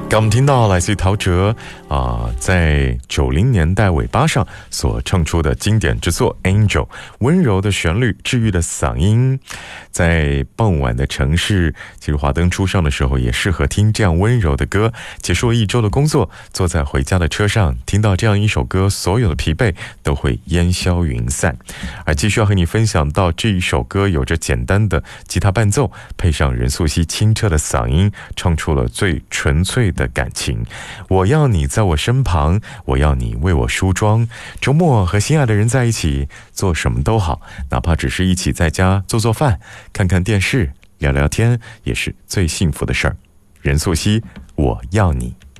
刚我们听到来自于陶喆在90年代尾巴上所唱出的经典之作《Angel》，温柔的旋律，治愈的嗓音，在傍晚的城市，其实华灯初上的时候也适合听这样温柔的歌。结束了一周的工作，坐在回家的车上，听到这样一首歌，所有的疲惫都会烟消云散。而继续要和你分享到这一首歌，有着简单的吉他伴奏，配上任素汐清澈的嗓音，唱出了最纯粹的感情。我要你在我身旁，我要你为我梳妆。周末和心爱的人在一起，做什么都好，哪怕只是一起在家做做饭，看看电视，聊聊天，也是最幸福的事儿。任素汐，我要你。